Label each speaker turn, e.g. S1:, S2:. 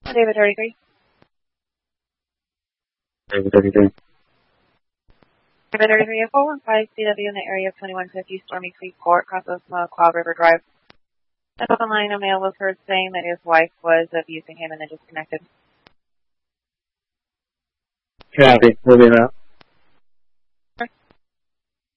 S1: David 33.
S2: David 33.
S1: David 33, a 415 CW in the area of 2150 Stormy Creek Court, across of Quad River Drive. That's on the line, a male was heard saying that his wife was abusing him and then disconnected.
S2: Copy. Moving out.